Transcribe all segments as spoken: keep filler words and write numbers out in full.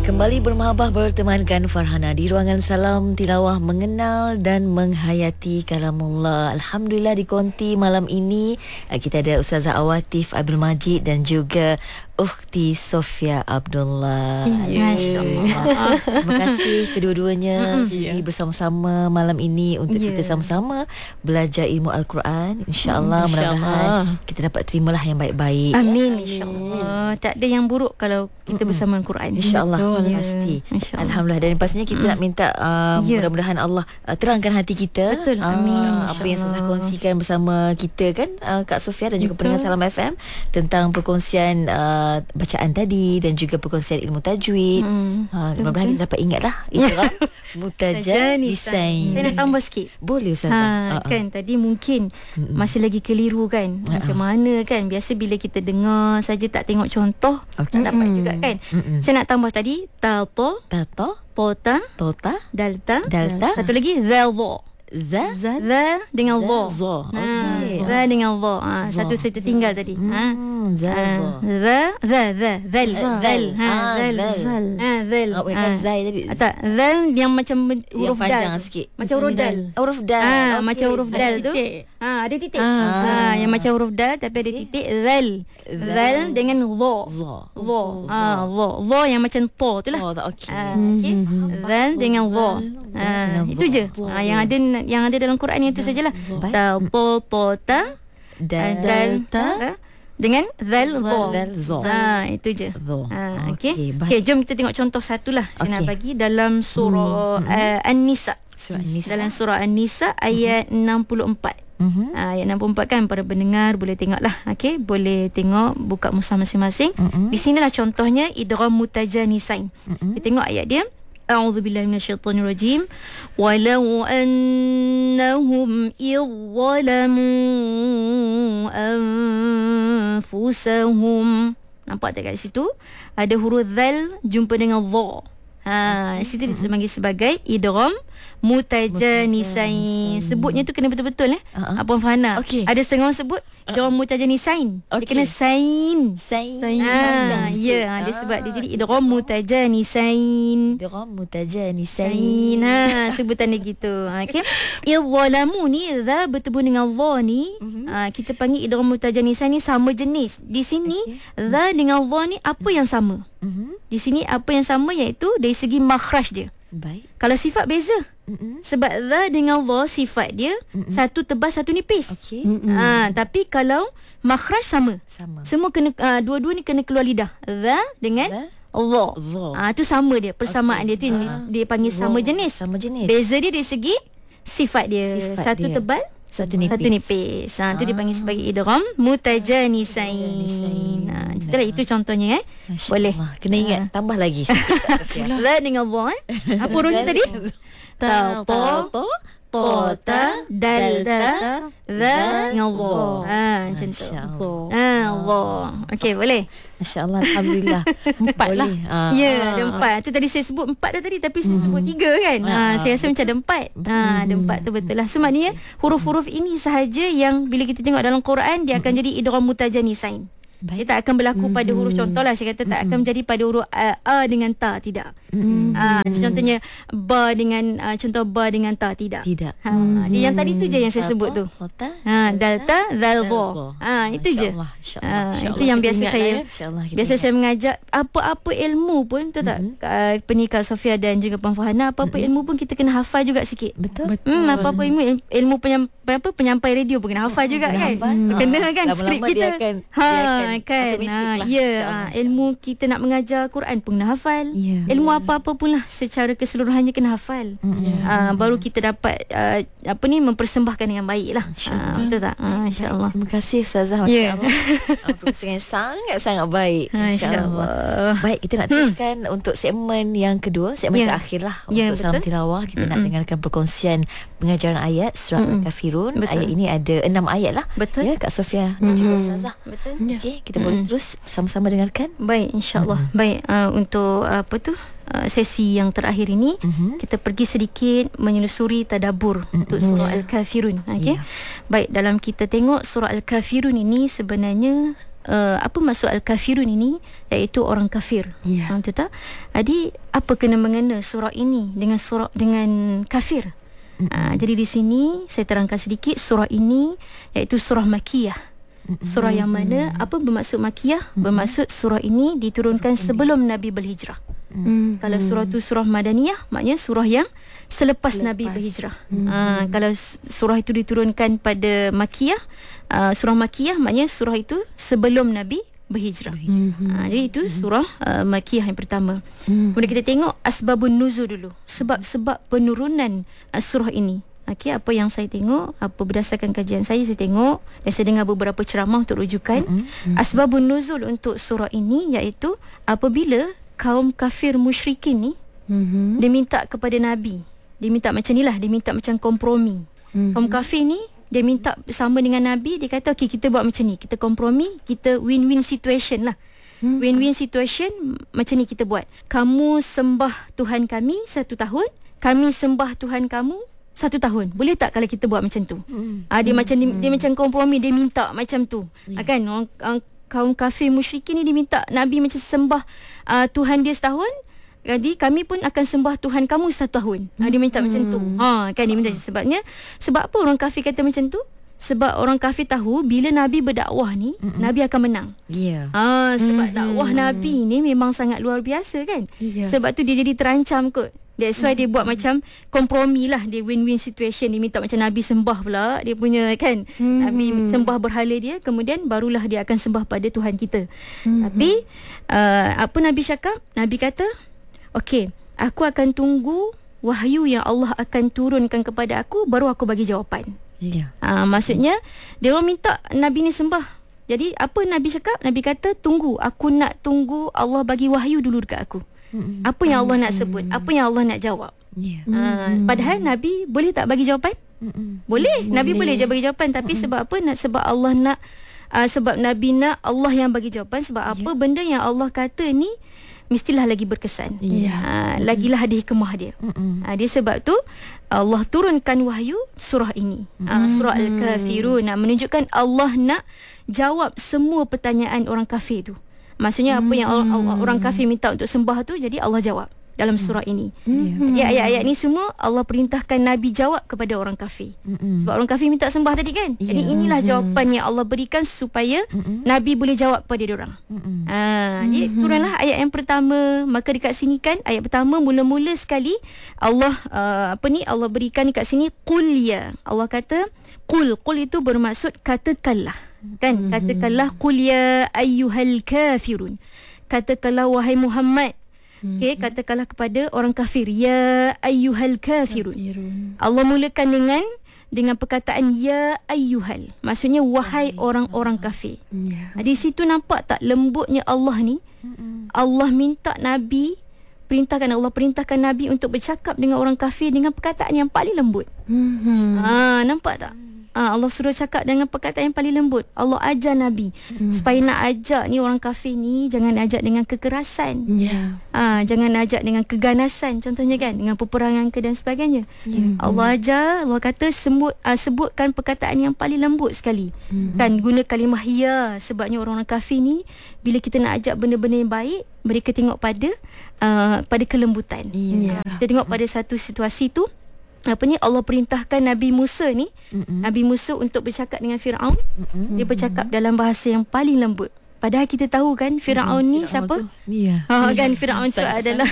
Kembali bermahabah bertemankan Farhana di ruangan Salam Tilawah, mengenal dan menghayati kalamullah. Alhamdulillah di konti malam ini kita ada Ustazah Awatif Abdul Majid dan juga Ukhti Sofia Abdullah. Ya, Masya-Allah. Terima kasih kedua-duanya sudi bersama-sama malam ini untuk yeah. kita sama-sama belajar ilmu Al-Quran. InsyaAllah, Insya mudah-mudahan kita dapat terimalah yang baik-baik. Amin, insya-Allah. Tak ada yang buruk kalau kita Mm-mm. bersama Al-Quran. InsyaAllah, ya. pasti. Insya Alhamdulillah. Dan pastinya kita mm. nak minta uh, yeah. mudah-mudahan Allah uh, terangkan hati kita. Betul. Uh, Amin. Apa yang saya kongsikan bersama kita kan, uh, Kak Sofia dan juga pendengar Salam F M tentang perkongsian uh, bacaan tadi dan juga perkongsian ilmu tajwid. Hmm. Ha, mudah-mudahan kita dapat ingatlah Idgham Mutajanisain. Saya nak tambah sikit. Boleh Ustazah. Ha, uh-uh. kan tadi mungkin Mm-mm. masih lagi keliru kan. Uh-uh. Macam mana kan? Biasa bila kita dengar saja tak tengok contoh, okay. tak dapat juga kan. Mm-mm. Saya nak tambah tadi tato, tato, tota, tota, dalta, dalta. Satu lagi zalvo. Za, za, za dengan vo. Za, okay. Za dengan vo. Ha, satu saya tertinggal tadi. Ha. Za, za, za, za, zal, zal, ha, zal, zal. Ha, zal. Oh, kan zai tadi. Tak, zal yang macam huruf dal. Panjang sikit. Macam huruf dal. Huruf dal. Ha, macam huruf dal tu. Ha, ada titik. Ha, yang macam huruf dal tapi ada titik. Zal. Zal dengan vo. Vo. Ha, vo. Vo yang macam po tu lah. Oh, okey. Okey. Zal dengan vo. Ha, itu je. Ha, yang ada yang ada dalam Quran itu sajalah. Ta, po, po, ta, dal, ta dengan zal, zo. Ha, itu je. Ha, okey. Okey, jom kita tengok contoh satu lah. Saya nak bagi dalam surah hmm. uh, An-Nisa. Surah An-Nisa. Dalam surah An-Nisa ayat hmm. enam puluh empat. Uh-huh. Ha, ayat enam puluh empat kan, para pendengar boleh tengok lah. Okey, boleh tengok, buka mushaf masing-masing. Uh-huh. Di sinilah contohnya idgham mutajanisain. Uh-huh. Kita tengok ayat dia. A'udzubillahi minasyaitonirrajim. Walau annahum idzalamu anfusahum. Nampak tak kat situ? Ada huruf zal jumpa dengan dha. Ha, okay. Situ dipanggil sebagai idgham mutajanisain. Sebutnya tu kena betul-betul eh. Uh-huh. Apa Fahana? Okay. Ada setengah orang sebut idgham mutajanisain. Okay. Dia kena sain. Sain. Ha, ya, ha, dia sebab dia jadi idgham mutajanisain. Idgham mutajanisain. Ha, sebutan dia gitu. Ha, okey. Idzalamu ni za bertemu dengan dha ni, uh-huh. ha, kita panggil idgham mutajanisain ni sama jenis. Di sini okay. za dengan dha ni apa yang sama? Uh-huh. Di sini apa yang sama iaitu dari segi makhraj dia. Baik. Kalau sifat beza. Mm-mm. Sebab za dengan dha sifat dia Mm-mm. satu tebal satu nipis. Okey. Ha, tapi kalau makhraj sama. Sama. Semua kena uh, dua-dua ni kena keluar lidah. Za dengan dha. Ah, tu sama dia. Persamaan okay. dia tu uh, dia panggil sama jenis. Sama jenis. Beza dia dari segi sifat dia. Sifat satu dia. Tebal satu nipis. Satu nipis. Ha, tu ah. dipanggil sebagai idgham mutajanisain. Ha, itulah itu contohnya eh. Masya boleh. Allah. Kena ingat ha. tambah lagi. La dengan dha eh. Apa hurufnya tadi? Ta, ta, ta, ta, dal, ta, za dengan dha. Ha, macam tu. Ha, dha. Okey, boleh. Masya-Allah, alhamdulillah. Empat lah. Ya, ada empat. Tu tadi saya sebut empat dah tadi tapi saya sebut tiga kan. Ha, saya rasa macam ada empat. Ha, ada empat tu betul lah. So maknanya huruf-huruf ini sahaja yang bila kita tengok dalam Quran dia akan jadi idgham mutajanisain. Dia tak akan berlaku mm-hmm. pada huruf contoh lah. Saya kata tak mm-hmm. akan menjadi pada huruf uh, a dengan ta. Tidak. Mm-hmm. uh, Contohnya ba dengan uh, contoh ba dengan ta. Tidak. Tidak. Ha, mm-hmm. Yang tadi tu je yang saya sebut tu. Ha, dalta, zalvo. Ha, itu je. Ha, itu yang biasa saya biasa saya mengajar apa-apa ilmu pun tu tak. Mm-hmm. Uh, Penikah Sofia dan juga Puan Farhana, apa-apa mm-hmm. ilmu pun kita kena hafal juga sikit. Betul. Hmm, apa-apa ilmu ilmu penyampai apa penyampai radio pun kena hafal juga kena kan. Hafal. Kena kan skrip kita. Akan, ha, kan. Ha, ya, ha, ilmu kita nak mengajar Quran pun kena hafal. Yeah. Ilmu apa-apa pun lah secara keseluruhannya kena hafal. Yeah. Ha, baru kita dapat uh, apa ni mempersembahkan dengan baik lah. Ha, betul tak? Ha, InsyaAllah. Terima kasih Ustazah. Masya-Allah. Perkongsian sangat-sangat baik. Insya-Allah. Baik, kita nak teruskan hmm. untuk segmen yang kedua, segmen yeah. terakhir lah yeah, untuk Salam Tilawah. Kita mm-hmm. nak dengarkan perkongsian pengajaran ayat surah mm-hmm. Al-Kafirun. Betul. Ayat ini ada enam ayat lah. Betul. Ya, Kak Sofia dan mm-hmm. juga Ustazah. Betul. Okey, kita mm-hmm. boleh terus sama-sama dengarkan. Baik, insya-Allah. Mm-hmm. Baik, uh, untuk uh, apa tu? Uh, sesi yang terakhir ini mm-hmm. kita pergi sedikit menyelusuri tadabbur mm-hmm. untuk surah yeah. Al-Kafirun. Okey. Yeah. Baik, dalam kita tengok surah Al-Kafirun ini sebenarnya uh, apa maksud al-kafirun ini, iaitu orang kafir. Yeah. Ha, betul tak? Jadi apa kena mengena surah ini dengan surah dengan kafir? Mm-hmm. Ha, jadi di sini saya terangkan sedikit, surah ini iaitu surah Makkiyah. Mm-hmm. Surah yang mana, apa bermaksud Makkiyah? Mm-hmm. Bermaksud surah ini diturunkan sebelum Nabi berhijrah. Mm-hmm. Kalau surah tu surah Madaniyah, maknanya surah yang selepas, selepas. Nabi berhijrah. Mm-hmm. Ha, kalau surah itu diturunkan pada Makkiyah, uh, surah Makkiyah maknanya surah itu sebelum Nabi berhijrah. Mm-hmm. Ha, jadi itu surah uh, Makkiyah yang pertama. Mm-hmm. Kemudian kita tengok asbabun nuzul dulu. Sebab-sebab penurunan uh, surah ini. Okey, apa yang saya tengok, apa berdasarkan kajian saya, saya tengok dan saya dengar beberapa ceramah untuk rujukan. Mm-hmm. Asbabun nuzul untuk surah ini iaitu apabila kaum kafir musyrikin ni, mm-hmm, dia minta kepada Nabi. Dia minta macam ni lah, dia minta macam kompromi. Mm-hmm. Kaum kafir ni, dia minta sama dengan Nabi. Dia kata, okey, kita buat macam ni, kita kompromi, kita win-win situation lah. Mm-hmm. Win-win situation macam ni kita buat. Kamu sembah Tuhan kami satu tahun, kami sembah Tuhan kamu satu tahun. Boleh tak kalau kita buat macam tu? Mm-hmm. Ah, dia mm-hmm. macam dia, dia macam kompromi, dia minta macam tu. Yeah. Ah, kan orang, orang kaum kafir musyrikin ni, dia minta Nabi macam sembah uh, Tuhan dia setahun, jadi kami pun akan sembah Tuhan kamu satu tahun. Ha, dia minta hmm. macam tu. Ha, kan dia minta. Sebabnya, sebab apa orang kafir kata macam tu? Sebab orang kafir tahu bila Nabi berdakwah ni, Mm-mm. Nabi akan menang. Ya. Yeah. Ha, sebab mm-hmm. dakwah Nabi ni memang sangat luar biasa kan. Yeah. Sebab tu dia jadi terancam kot. That's why mm-hmm. dia buat macam kompromi lah. Dia win-win situation. Dia minta macam Nabi sembah pula dia punya kan. Mm-hmm. Nabi sembah berhala dia, kemudian barulah dia akan sembah pada Tuhan kita. Mm-hmm. Tapi uh, apa Nabi cakap? Nabi kata, okey, aku akan tunggu wahyu yang Allah akan turunkan kepada aku, baru aku bagi jawapan. Ya. Uh, maksudnya dia orang minta Nabi ni sembah. Jadi apa Nabi cakap? Nabi kata, tunggu, aku nak tunggu Allah bagi wahyu dulu dekat aku. Mm-hmm. Apa yang Allah nak sebut, apa yang Allah nak jawab. Yeah. Uh, padahal Nabi boleh tak bagi jawapan? Mm-hmm. Boleh. boleh. Nabi boleh je bagi jawapan, tapi mm-hmm. sebab apa? Nak sebab Allah nak uh, sebab Nabi nak Allah yang bagi jawapan. Sebab yeah. apa? Benda yang Allah kata ni mestilah lagi berkesan. Yeah. Ha, lagilah ada hikmah dia. Ha, dia sebab tu Allah turunkan wahyu surah ini. Ha, surah Al-Kafirun, nak menunjukkan Allah nak jawab semua pertanyaan orang kafir tu. Maksudnya apa yang orang, orang kafir minta untuk sembah tu, jadi Allah jawab dalam surah ini. Mm-hmm. Jadi ayat-ayat ni semua Allah perintahkan Nabi jawab kepada orang kafir. Mm-hmm. Sebab orang kafir minta sembah tadi kan. Yeah. Jadi inilah jawapan yang Allah berikan supaya mm-hmm. Nabi boleh jawab pada diorang. Mm-hmm. Ha, jadi turunlah ayat yang pertama. Maka dekat sini kan ayat pertama mula-mula sekali Allah uh, apa ni Allah berikan dekat sini qul ya. Allah kata qul. Qul itu bermaksud katakanlah. Kan? Mm-hmm. Katakanlah qul ya ayyuhal kafirun. Katakanlah wahai Muhammad. Okey, katakanlah kepada orang kafir, ya ayyuhal kafirun. Kafirun. Allah mulakan dengan dengan perkataan ya ayyuhal. Maksudnya wahai Ay, orang-orang kafir. Yeah. Di situ nampak tak lembutnya Allah ni? Mm-mm. Allah minta Nabi, perintahkan Allah perintahkan Nabi untuk bercakap dengan orang kafir dengan perkataan yang paling lembut. Mm-hmm. Ha, nampak tak? Ha, Allah suruh cakap dengan perkataan yang paling lembut. Allah ajar Nabi hmm. supaya nak ajak ni orang kafir ni jangan ajak dengan kekerasan. Yeah. Ha, jangan ajak dengan keganasan contohnya kan, dengan peperangan ke dan sebagainya. Yeah. Allah ajar, Allah kata sebut, uh, sebutkan perkataan yang paling lembut sekali. Hmm. Kan guna kalimah ya, sebabnya orang-orang kafir ni bila kita nak ajak benda-benda yang baik, mereka tengok pada uh, pada kelembutan. Yeah. Uh, kita tengok pada satu situasi tu, apa ni Allah perintahkan Nabi Musa ni, mm-mm. Nabi Musa untuk bercakap dengan Firaun. Mm-mm. Dia bercakap dalam bahasa yang paling lembut. Padahal kita tahu kan Firaun mm, ni Firaun siapa? Ya. Ha, kan Firaun tu adalah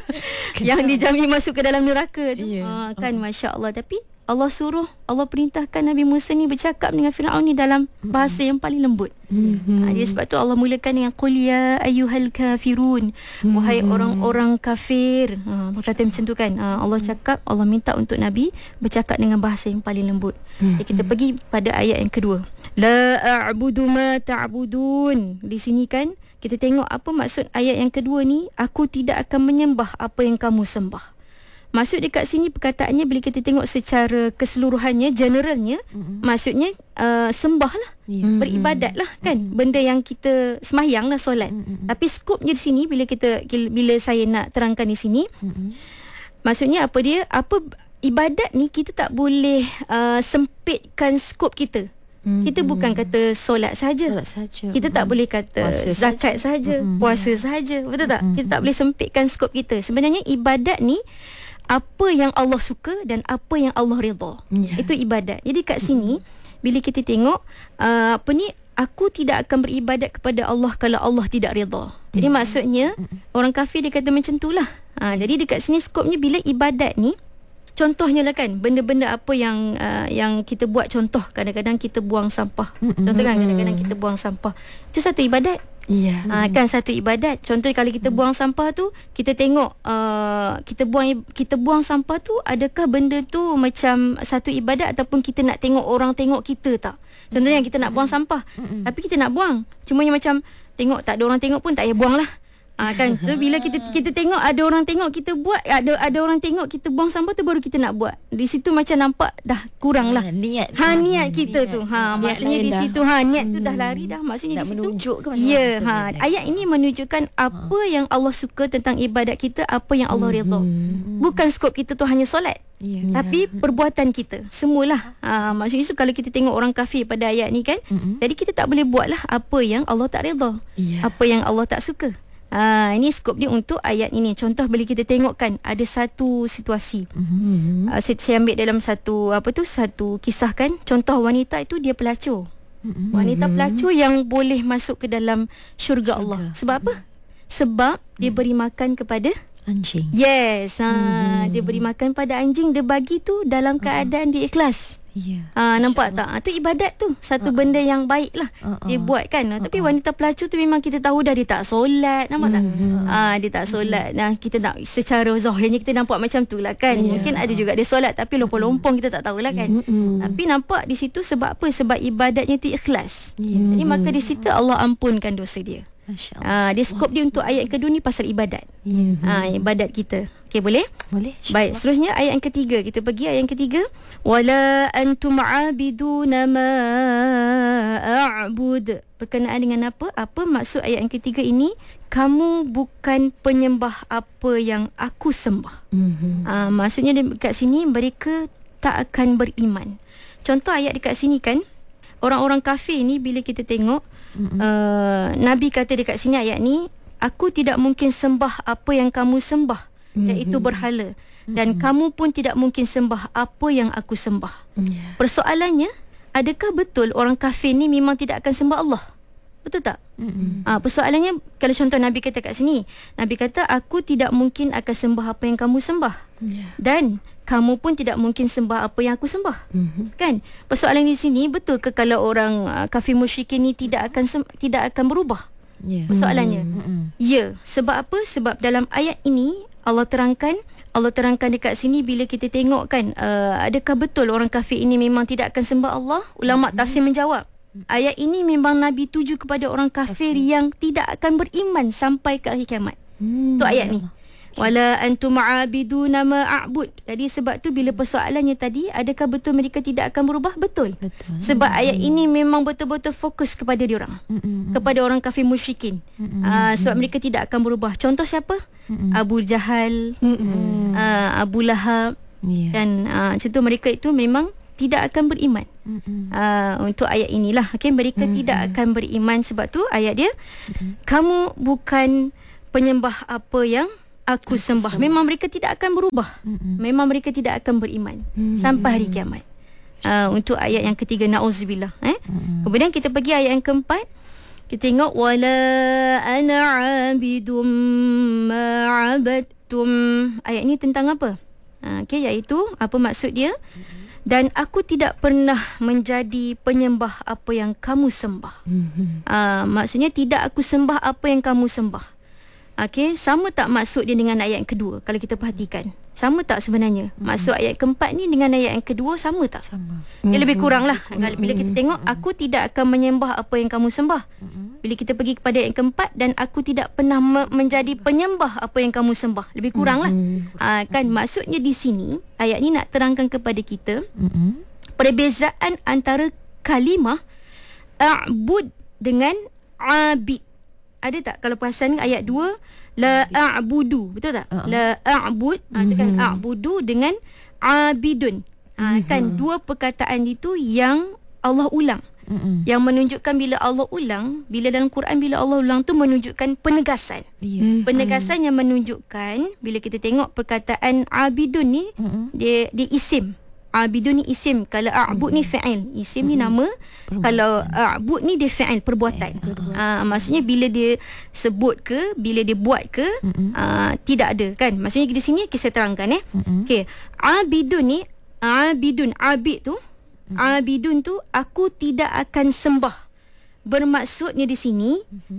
yang dijamin masuk ke dalam neraka tu. Yeah. Ha, kan oh. masya-Allah. Tapi Allah suruh, Allah perintahkan Nabi Musa ni bercakap dengan Firaun ni dalam bahasa yang paling lembut. Mm-hmm. Ha, dia sebab tu Allah mulakan dengan qul ya ayyuhal kafirun. Mm-hmm. Wahai orang-orang kafir. Ha, Allah kata macam tu kan. Ha, Allah cakap, Allah minta untuk Nabi bercakap dengan bahasa yang paling lembut. Mm-hmm. Jadi kita pergi pada ayat yang kedua. La a'budu ma ta'budun. Di sini kan kita tengok apa maksud ayat yang kedua ni. Aku tidak akan menyembah apa yang kamu sembah. Maksud dekat sini perkataannya bila kita tengok secara keseluruhannya, generalnya, mm-hmm. maksudnya uh, sembah lah, yeah. beribadat lah kan, mm-hmm. benda yang kita semayang lah, solat. Mm-hmm. Tapi skopnya di sini bila kita bila saya nak terangkan di sini, mm-hmm. maksudnya apa dia? Apa ibadat ni kita tak boleh uh, sempitkan skop kita. Mm-hmm. Kita bukan kata solat saja. Solat saja. Kita mm-hmm. tak boleh kata puasa zakat saja, mm-hmm. puasa saja. Betul tak? Mm-hmm. Kita tak boleh sempitkan skop kita. Sebenarnya ibadat ni apa yang Allah suka dan apa yang Allah redha. Yeah. Itu ibadat. Jadi kat sini mm-hmm. bila kita tengok uh, apa ni, aku tidak akan beribadat kepada Allah kalau Allah tidak redha. Jadi mm-hmm. maksudnya mm-hmm. orang kafir dia kata macam itulah. Ha, jadi dekat sini skopnya bila ibadat ni, contohnya lah kan, benda-benda apa yang uh, yang kita buat, contoh kadang-kadang kita buang sampah. Mm-hmm. Contoh kan kadang-kadang kita buang sampah. Itu satu ibadat. Ya. Yeah. Uh, kan satu ibadat. Contoh kalau kita buang sampah tu, kita tengok uh, kita buang kita buang sampah tu, adakah benda tu macam satu ibadat ataupun kita nak tengok orang tengok kita tak? Contohnya kita nak buang sampah, mm-hmm. tapi kita nak buang, cumanya macam tengok tak ada orang tengok pun tak payah buang lah. Ah kan, so bila kita kita tengok ada orang tengok kita buat, ada ada orang tengok kita buang sampah tu, baru kita nak buat. Di situ macam nampak dah kurang lah. Ha, niat. Ha niat kita niat, tu. Ha niat maksudnya di situ dah. ha niat tu dah lari dah. Maksudnya nak di situ menunjuk ke macam ya, ha ayat ini menunjukkan apa ha. yang Allah suka tentang ibadat kita, apa yang Allah redha. Hmm. Bukan skop kita tu hanya solat. Yeah. Tapi perbuatan kita semualah. Ha, maksudnya so, kalau kita tengok orang kafir pada ayat ni kan, mm-hmm. jadi kita tak boleh buatlah apa yang Allah tak redha. Yeah. Apa yang Allah tak suka. Ha, ini skop dia untuk ayat ini. Contoh bila kita tengok kan, ada satu situasi. Mm-hmm. Uh, saya, saya ambil dalam satu apa tu satu kisah kan. Contoh wanita itu dia pelacur. Mm-hmm. Wanita pelacur yang boleh masuk ke dalam syurga Allah. Sebab apa? Sebab mm-hmm. dia beri makan kepada anjing. Yes, ha, hmm. dia beri makan pada anjing, dia bagi tu dalam keadaan uh-huh. dia ikhlas. Ya. Yeah. Ha, nampak tak? Itu ibadat tu, satu uh-huh. benda yang baik lah uh-huh. dia buat kan. Uh-huh. Tapi wanita pelacur tu memang kita tahu dah dia tak solat, nampak tak? Uh-huh. Ha, dia tak solat. Nah, kita nak secara zahirnya kita nampak macam tu lah kan. Yeah. Mungkin ada juga dia solat tapi lompong-lompong kita tak tahulah kan. Uh-huh. Tapi nampak di situ sebab apa? Sebab ibadatnya tu ikhlas. Yeah. Jadi maka di situ Allah ampunkan dosa dia. Ah, dia skop dia untuk ayat kedua ni pasal ibadat. Yeah. Ah, ibadat kita. Okey, boleh? Boleh. Baik, seterusnya ayat yang ketiga. Kita pergi ayat yang ketiga. Wala antum aabiduna ma a'bud. Berkenaan dengan apa? Apa maksud ayat yang ketiga ini? Kamu bukan penyembah apa yang aku sembah. Mm-hmm. Ah, maksudnya dekat sini mereka tak akan beriman. Contoh ayat dekat sini kan, orang-orang kafir ni bila kita tengok, mm-hmm. uh, Nabi kata dekat sini ayat ni, aku tidak mungkin sembah apa yang kamu sembah, mm-hmm. iaitu berhala, dan mm-hmm. kamu pun tidak mungkin sembah apa yang aku sembah. Yeah. Persoalannya, adakah betul orang kafir ni memang tidak akan sembah Allah? Betul tak? Mm-hmm. Uh, persoalannya, kalau contoh Nabi kata kat sini, Nabi kata aku tidak mungkin akan sembah apa yang kamu sembah. Yeah. Dan kamu pun tidak mungkin sembah apa yang aku sembah. Mm-hmm. Kan? Persoalan di sini, betul ke kalau orang uh, kafir musyrikin ni tidak akan sem- tidak akan berubah? Yeah. Persoalannya. Mm-hmm. Ya, sebab apa? Sebab dalam ayat ini Allah terangkan, Allah terangkan dekat sini bila kita tengok kan, uh, adakah betul orang kafir ini memang tidak akan sembah Allah? Ulama mm-hmm. tafsir menjawab, ayat ini memang Nabi tuju kepada orang kafir okay. yang tidak akan beriman sampai ke akhir kiamat. Hmm, tu ayat ni. Wala antum aabiduna ma a'bud. Jadi sebab tu bila persoalannya tadi, adakah betul mereka tidak akan berubah? Betul. Betul. Sebab ayat ini memang betul-betul fokus kepada diorang. Mm-mm. Kepada orang kafir musyrikin. Uh, sebab mereka tidak akan berubah. Contoh siapa? Mm-mm. Abu Jahal, uh, Abu Lahab. Yeah. Dan uh, contoh mereka itu memang tidak akan beriman. Uh, untuk ayat inilah, okay, mereka mm-hmm. tidak akan beriman. Sebab tu ayat dia, mm-hmm. kamu bukan penyembah apa yang aku, aku sembah. sembah. Memang mereka tidak akan berubah. Mm-hmm. Memang mereka tidak akan beriman mm-hmm. sampai hari kiamat. Uh, untuk ayat yang ketiga, na'udzubillah. Eh? Mm-hmm. Kemudian kita pergi ayat yang keempat. Kita tengok, wala ana 'abidum ma 'abadtum. Ayat ini tentang apa? Uh, okay, iaitu apa maksud dia? Mm-hmm. Dan aku tidak pernah menjadi penyembah apa yang kamu sembah. Mm-hmm. Uh, maksudnya tidak aku sembah apa yang kamu sembah. Okey, sama tak maksud dia dengan ayat yang kedua? Kalau kita perhatikan, sama tak sebenarnya? Mm-hmm. Maksud ayat keempat ni dengan ayat yang kedua sama tak? Sama. Dia lebih kurang lah. Mm-hmm. Bila kita tengok, aku tidak akan menyembah apa yang kamu sembah. Mm-hmm. Bila kita pergi kepada ayat yang keempat, dan aku tidak pernah me- menjadi penyembah apa yang kamu sembah. Lebih kurang lah. Mm-hmm. Ha, kan, maksudnya di sini, ayat ni nak terangkan kepada kita, mm-hmm. perbezaan antara kalimah a'bud dengan abid. Ada tak kalau perasan ayat dua, la a'budu, betul tak? Uh-huh. La a'bud, ha, itu kan a'budu dengan abidun. Ha, kan dua perkataan itu yang Allah ulang. Mm-mm. Yang menunjukkan bila Allah ulang, bila dalam Quran bila Allah ulang tu menunjukkan penegasan. Yeah. Penegasan mm. yang menunjukkan bila kita tengok perkataan abidun ni, mm-mm. dia dia isim. Abidun ni isim. Kalau a'bud ni fa'il. Isim ni nama. Perbuatan. Kalau a'bud ni dia fa'il, perbuatan. Uh, maksudnya bila dia sebut ke, bila dia buat ke, uh, tidak ada kan. Maksudnya di sini kita terangkan eh. Okey. Abidun ni, abidun, abid tu, abidun tu aku tidak akan sembah. Bermaksudnya di sini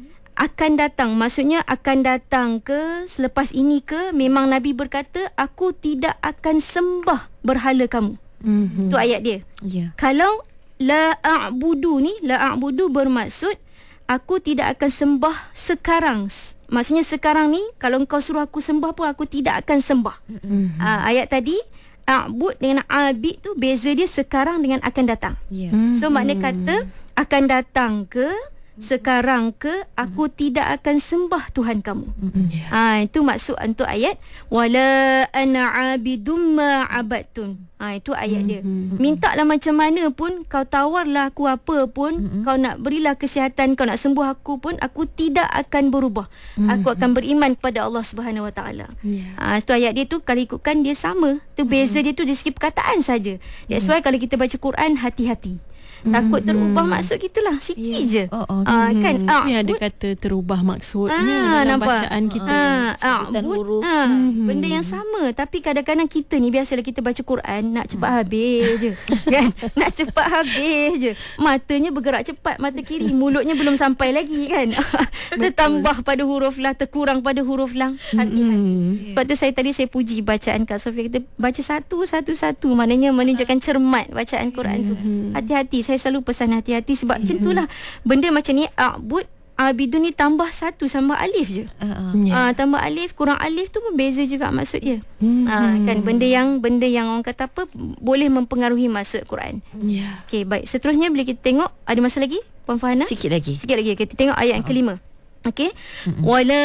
akan datang, maksudnya akan datang ke selepas ini ke, memang Nabi berkata aku tidak akan sembah berhala kamu. Mm-hmm. Tu ayat dia. Yeah. Kalau la a'budu ni, la a'budu bermaksud aku tidak akan sembah sekarang. Maksudnya sekarang ni kalau engkau suruh aku sembah pun aku tidak akan sembah. Mm-hmm. Ha, ayat tadi a'bud dengan abid tu beza dia sekarang dengan akan datang. Yeah. Mm-hmm. So makna kata akan datang ke, sekarang ke, aku mm-hmm. tidak akan sembah Tuhan kamu. Mm-hmm. Yeah. Ha, itu maksud untuk ayat wala ana abidum ma abadtun. Ha, itu ayat dia. Mm-hmm. Mintalah macam mana pun, kau tawarlah aku apa pun, mm-hmm. kau nak berilah kesihatan, kau nak sembuh aku pun, aku tidak akan berubah. Mm-hmm. Aku akan beriman kepada Allah Subhanahu Wa Taala. Yeah. Ha, itu ayat dia tu kalau ikutkan dia sama. Tu beza mm-hmm. dia tu dari segi perkataan saja. That's mm-hmm. why kalau kita baca Quran hati-hati. Takut terubah hmm. maksud gitulah. Sikit yeah. je oh, oh. Uh, kan ah, ni ada kata terubah maksudnya ah, dalam nampak? Bacaan kita ah, ah, huruf ah, hmm. benda yang sama. Tapi kadang-kadang kita ni, biasalah kita baca Quran nak cepat hmm. habis je kan. Nak cepat habis je. Matanya bergerak cepat, mata kiri, mulutnya belum sampai lagi kan. Tertambah pada huruf lah, terkurang pada huruf lang. Hati-hati. hmm. Sebab tu saya tadi saya puji bacaan Kak Sofia, kita baca satu satu satu, maknanya menunjukkan cermat bacaan Quran tu. hmm. Hati-hati. Saya selalu pesan hati-hati sebab yeah. macam itulah benda macam ni, a'bud, abidun ni tambah satu sama alif je. Uh-uh. Yeah. Uh, tambah alif, kurang alif tu pun beza juga maksud dia. Mm-hmm. Uh, kan benda yang benda yang orang kata apa boleh mempengaruhi maksud Quran. Yeah. Okey, baik. Seterusnya bila kita tengok, ada masa lagi Puan Farhana? Sikit lagi. Sikit lagi. Kita tengok ayat yang kelima. Okey. Mm-hmm. Wala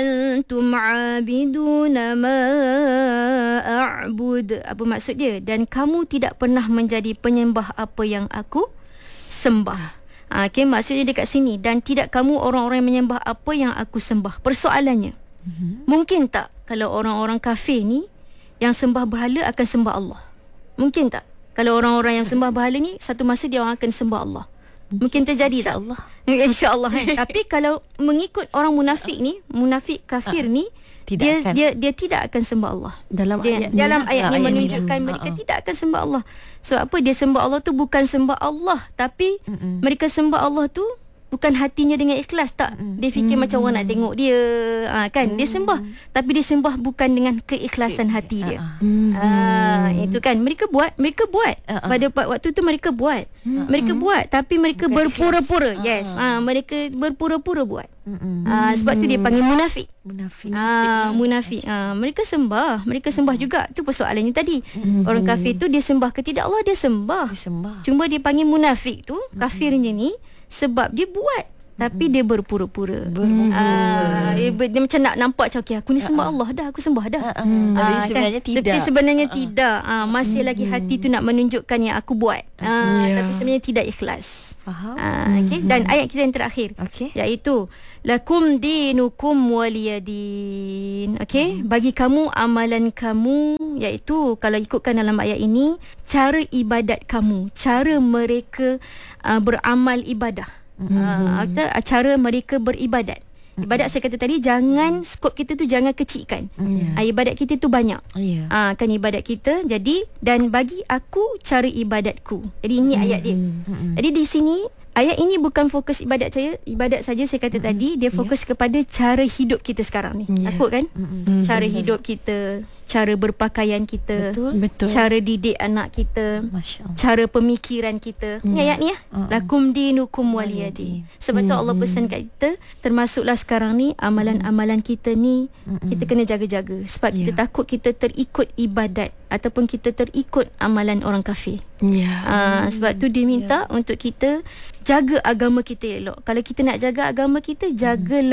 antum abiduna ma a'bud. Apa maksud dia? Dan kamu tidak pernah menjadi penyembah apa yang aku sembah. Ha, okay, maksudnya dekat sini, dan tidak kamu orang-orang yang menyembah apa yang aku sembah. Persoalannya, mm-hmm. mungkin tak kalau orang-orang kafir ni yang sembah berhala akan sembah Allah? Mungkin tak kalau orang-orang yang sembah berhala ni satu masa dia orang akan sembah Allah? Mungkin terjadi tak? InsyaAllah. InsyaAllah kan? Tapi kalau mengikut orang munafik ni, munafik kafir ni, tidak dia, akan. dia dia tidak akan sembah Allah. Dalam dia, ayat dalam ni, ayat ni menunjukkan ni, mereka uh-uh. tidak akan sembah Allah. Sebab apa? Dia sembah Allah tu bukan sembah Allah, tapi Mm-mm. mereka sembah Allah tu bukan hatinya dengan ikhlas, tak. Mm-mm. Dia fikir mm-hmm. macam orang nak tengok dia, ha, kan. Mm-hmm. Dia sembah, tapi dia sembah bukan dengan keikhlasan hati dia. Mm-hmm. Ha, itu kan mereka buat, mereka buat uh-uh. pada waktu tu mereka buat. Mm-hmm. Mereka buat tapi mereka bukan berpura-pura. Uh-huh. Yes, ha, mereka berpura-pura buat. Mm-hmm. Ha, sebab tu dia panggil munafik. Munafik. Ha, munafik. Ha, mereka sembah, mereka sembah juga. Tu persoalannya tadi. Mm-hmm. Orang kafir tu dia sembah ke tidak Allah, dia sembah. Dia sembah. Cuma dia panggil munafik tu, kafirnya ni, sebab dia buat tapi dia berpura-pura. Mm-hmm. Uh, dia, dia macam nak nampak macam okay, aku ni sembah uh-uh. Allah dah, aku sembah dah. Uh-uh. Uh, tapi sebenarnya kan? tidak. Tapi sebenarnya uh-uh. tidak. Uh, masih mm-hmm. lagi hati tu nak menunjukkan yang aku buat. Uh, yeah. Tapi sebenarnya tidak ikhlas. Faham. Uh, okay? Dan ayat kita yang terakhir, okay. iaitu lakum dinukum waliyadin. Okey, mm-hmm. bagi kamu amalan kamu, iaitu kalau ikutkan dalam ayat ini, cara ibadat kamu, cara mereka uh, beramal ibadah. Mm-hmm. Uh, cara mereka beribadat. Ibadat saya kata tadi, jangan skop kita tu jangan kecilkan. Mm-hmm. Uh, ibadat kita tu banyak. Yeah. Uh, kan ibadat kita. Jadi dan bagi aku cara ibadatku. Jadi ini mm-hmm. ayat dia. Mm-hmm. Jadi di sini ayat ini bukan fokus ibadat saya, ibadat saja saya kata mm-hmm. tadi, dia fokus yeah. kepada cara hidup kita sekarang ni. Yeah. Takut kan? Mm-hmm. Cara mm-hmm. hidup kita, cara berpakaian kita, betul, betul. Cara didik anak kita, cara pemikiran kita. Hmm. Ni ayat ni ya. Uh-uh. Lakum dinukum waliyadi. Sebab hmm. tu Allah pesan kat kita, termasuklah sekarang ni amalan-amalan kita ni hmm. kita kena jaga-jaga sebab yeah. kita takut kita terikut ibadat ataupun kita terikut amalan orang kafir. Yeah. Uh, sebab tu dia minta yeah. untuk kita jaga agama kita elok. Kalau kita nak jaga agama kita, jagalah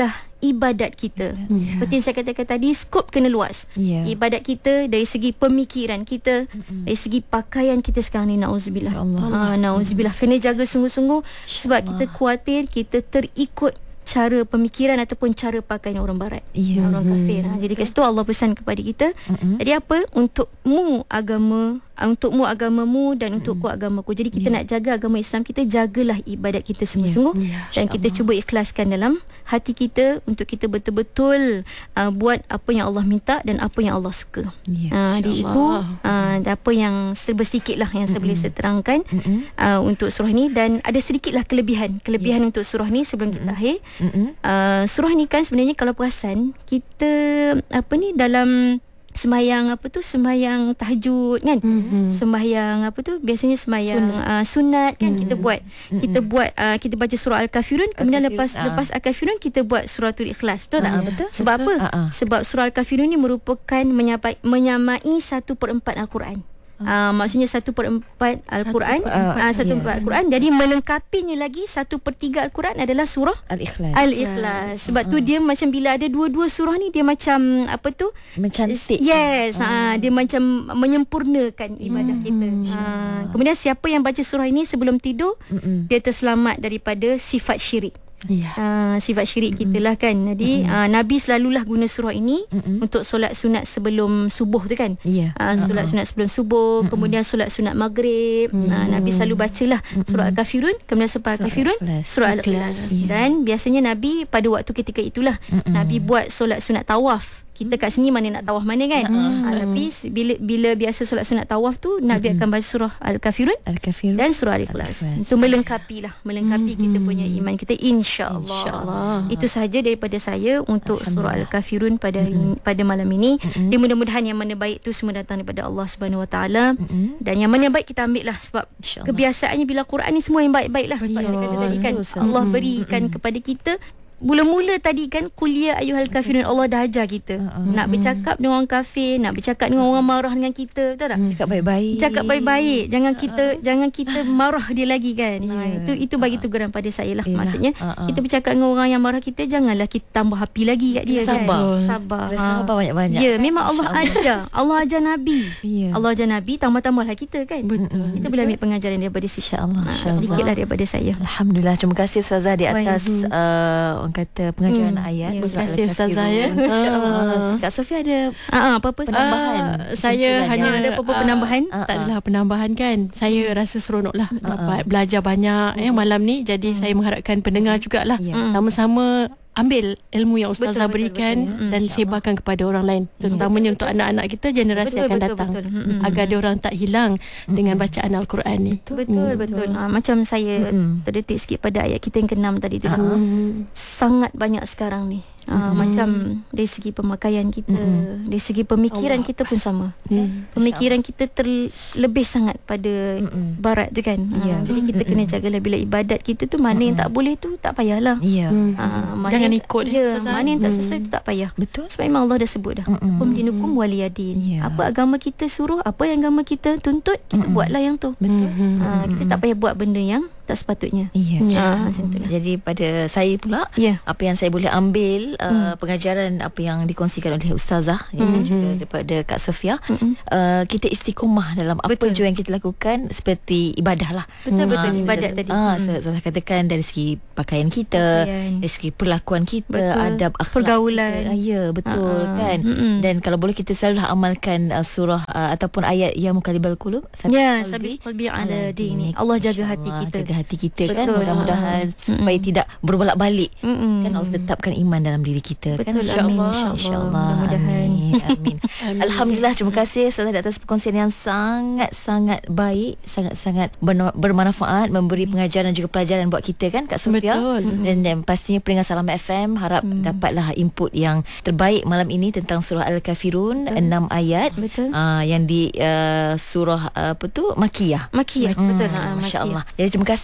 ibadat kita. Yeah. Seperti yang saya katakan tadi, skop kena luas. Yeah. Ibadat kita dari segi pemikiran kita, mm-hmm. dari segi pakaian kita sekarang ni, na'udzubillah. Ha, na'udzubillah. Kena jaga sungguh-sungguh sebab kita khawatir kita terikut cara pemikiran ataupun cara pakaian orang barat, yeah. orang kafir. Ha, jadi kat situ Allah pesan kepada kita, mm-hmm. jadi apa? Untukmu agama, untukmu agamamu dan untukku mm-hmm. agamaku. Jadi kita yeah. nak jaga agama Islam kita, jagalah ibadat kita sungguh-sungguh, yeah. Yeah. dan kita cuba ikhlaskan dalam hati kita untuk kita betul-betul uh, buat apa yang Allah minta dan apa yang Allah suka. Yeah. Uh, jadi itu uh, apa yang serba sedikit lah yang saya mm-hmm. boleh saya terangkan mm-hmm. uh, untuk surah ni, dan ada sedikitlah kelebihan kelebihan yeah. untuk surah ni sebelum mm-hmm. kita akhir. Mm-hmm. Uh, surah ni kan sebenarnya kalau perasan kita apa ni dalam sembahyang apa tu sembahyang tahajud kan, mm-hmm. sembahyang apa tu biasanya sembahyang sunat, uh, sunat kan, mm-hmm. kita buat mm-hmm. kita buat uh, kita baca surah Al-Kafirun, kemudian Al-Kafirun, lepas uh. lepas Al-Kafirun kita buat suratul Ikhlas, betul uh, tak? Uh, betul. Sebab betul. apa? Uh-uh. Sebab surah Al-Kafirun ni merupakan menyampai, menyamai satu per empat Al-Quran. Uh, maksudnya satu per empat Al-Quran, satu per empat Al-Quran. Jadi melengkapinya lagi satu per tiga Al-Quran adalah surah Al-Ikhlas. Al-Ikhlas. Sebab uh. tu dia macam bila ada dua-dua surah ni, dia macam apa tu? Mencantik. Yes, uh. uh, dia macam menyempurnakan ibadah hmm. kita. Uh, kemudian siapa yang baca surah ini sebelum tidur, mm-mm. dia terselamat daripada sifat syirik. Yeah. Uh, sifat syirik mm-hmm. kita lah kan. Jadi mm-hmm. uh, Nabi selalulah guna surah ini mm-hmm. untuk solat sunat sebelum subuh tu kan, yeah. uh, solat uh-huh. sunat sebelum subuh, mm-hmm. kemudian solat sunat maghrib, mm-hmm. uh, Nabi selalu bacalah mm-hmm. surah Al-Kafirun, kemudian selepas Al-Kafirun surah Al-Ikhlas, yeah. Dan biasanya Nabi pada waktu ketika itulah mm-hmm. Nabi buat solat sunat tawaf. Kita kat sini mana nak tawaf mana kan, mm-hmm. ha, tapi bila bila biasa solat sunat tawaf tu Nabi mm-hmm. akan baca surah Al-Kafirun, Al-Kafirun dan surah Al-Ikhlas. Itu melengkapi lah, melengkapi mm-hmm. kita punya iman kita, insya-Allah. Insya-Allah. Itu sahaja daripada saya untuk surah Al-Kafirun pada mm-hmm. pada malam ini. Mm-hmm. Dia mudah-mudahan yang mana baik tu semua datang daripada Allah Subhanahu Wa Taala, mm-hmm. dan yang mana yang baik kita ambil lah, sebab kebiasaannya bila Quran ni semua yang baik-baik lah. Sebab yeah. saya kata tadi kan, Allah berikan mm-hmm. kepada kita. Mula-mula tadi kan, kuliah ayyuhal kafirun, Allah dah ajar kita uh-uh. nak bercakap dengan orang kafir, nak bercakap dengan orang marah dengan kita, betul tak? Cakap baik-baik. Cakap baik-baik. Jangan kita uh-uh. jangan kita marah dia lagi kan. Yeah. Ha, itu itu bagi teguran pada saya lah. Yalah. Maksudnya uh-uh. kita bercakap dengan orang yang marah kita, janganlah kita tambah api lagi kat dia. Sabar. Kan. Sabar. Ha. Sabar banyak-banyak. Ya, memang Allah ajar. Allah ajar Nabi. Yeah. Allah ajar Nabi, tambah-tambahlah kita kan. Betul. Kita boleh ambil pengajaran daripada situ. Insya-Allah. Ha, sedikitlah daripada saya. Alhamdulillah. Terima kasih Ustazah di atas uh, orang kata pengajaran hmm. ayat. Ya, terima kasih Ustazah ya. Uh, Kak Sofia ada uh, apa-apa penambahan? Uh, saya hanya ada apa-apa uh, penambahan? Uh, tak adalah penambahan kan. Saya hmm. rasa seronoklah uh, dapat uh, belajar banyak uh, eh malam ni. Jadi uh, saya mengharapkan pendengar jugalah yeah. sama-sama ambil ilmu yang Ustazah betul, berikan betul, betul. dan sebarkan kepada orang lain, terutamanya betul, untuk betul. anak-anak kita, generasi betul, akan betul, datang betul, betul. agar dia orang tak hilang mm. dengan bacaan Al-Quran ni. Betul betul, mm. betul. Ha, macam saya mm. terdetik sikit pada ayat kita yang keenam tadi tu. Mm. Sangat banyak sekarang ni. Uh, mm. Macam dari segi pemakaian kita, mm. dari segi pemikiran Allah kita pun sama. Mm. Pemikiran kita terlebih sangat pada mm. barat tu kan. Yeah. Uh, jadi kita mm. kena jagalah bila ibadat kita tu mana mm. yang tak boleh tu tak payahlah. Yeah. Uh, Jangan ikut. Ya, mana yang tak sesuai mm. tu tak payah. Betul. Sebab memang Allah dah sebut dah. Hukum dinukum waliyadin. Yeah. Apa agama kita suruh, apa yang agama kita tuntut, kita mm. buatlah yang tu. Betul. Uh, kita tak payah buat benda yang tak sepatutnya. Iya. Yeah. Ha, macam tu. Jadi pada saya pula, yeah. apa yang saya boleh ambil uh, mm. pengajaran apa yang dikongsikan oleh Ustazah mm. dan juga daripada Kak Sofia, mm. uh, kita istiqomah dalam apa betul. jua yang kita lakukan, seperti ibadah lah. Betul betul uh, ibadat tadi. Ah, uh, saya katakan dari segi pakaian kita, pakaian. dari segi perlakuan kita, betul. adab akhlak, pergaulan. Kita. Ya, betul uh-huh. kan. Mm-hmm. Dan kalau boleh kita selalulah amalkan uh, surah uh, ataupun ayat ya muqallibal qulub. Ya, sabit qalbi ala dini. Allah jaga hati kita. Jaga hati kita. Betul. Kan, mudah-mudahan mm-hmm. supaya tidak berbolak-balik. Mm-hmm. Kan Allah tetapkan iman dalam diri kita. Betul, kan, insya-Allah. Insya-Allah. Mudah-mudahan. Amin. Amin. Alhamdulillah, terima kasih Ustazah atas perkongsian yang sangat-sangat baik, sangat-sangat bermanfaat, memberi pengajaran juga pelajaran buat kita kan Kak Sofia. Betul. Dan, dan pastinya pendengar Salam F M harap mm. dapatlah input yang terbaik malam ini tentang surah Al-Kafirun, betul. enam ayat. Betul. Uh, yang di uh, surah uh, apa tu? Makiyah. Makiyah. Hmm, betul. Masya-Allah. Jadi terima kasih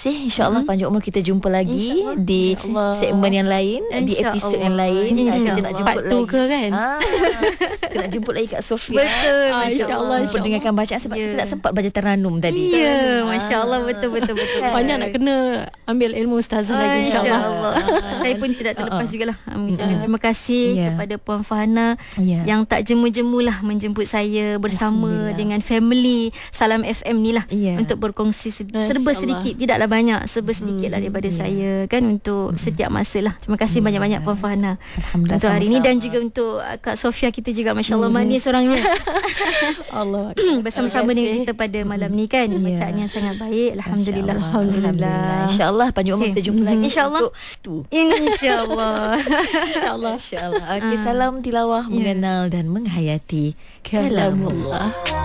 kasih. InsyaAllah mm-hmm. panjang umur kita jumpa lagi di segmen yang lain, di episod yang lain. Kita nak jemput lagi ke kan? Ah, kita nak jemput lagi Kak Sofia. Betul. Ah, InsyaAllah. Mendengarkan bacaan sebab yeah. kita tak sempat baca Taranum tadi. Ya, yeah, masya-Allah, betul betul betul. Banyak nak kena ambil ilmu ustazah lagi insya-Allah. Insya Saya pun tidak terlepas uh-uh. jugalah mengucapkan uh-uh. terima kasih yeah. kepada Puan Fahana yeah. yang tak jemu-jemulah menjemput saya bersama dengan family Salam F M ni lah yeah. untuk berkongsi serba sedikit, tidaklah banyak, serba sedikit lah daripada yeah. saya kan untuk setiap masa lah. Terima kasih yeah. banyak-banyak Puan Fahana untuk hari ini dan juga untuk Kak Sofia kita juga masya-Allah mm. manis orangnya. Allah bersama-sama dengan kita pada malam ni kan. Yeah. Bacaan yang sangat baik. Alhamdulillah. Alhamdulillah. InsyaAllah panjang umur okay. kita jumpa lagi. InsyaAllah. InsyaAllah. InsyaAllah. InsyaAllah. Okay, salam tilawah, mengenal dan menghayati kalamullah.